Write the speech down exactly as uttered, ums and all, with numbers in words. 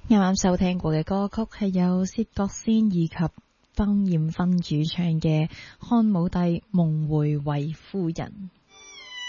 啱啱收聽過嘅歌曲係由薛覺先以及方艷芬主唱嘅《漢武帝夢回衛夫人》。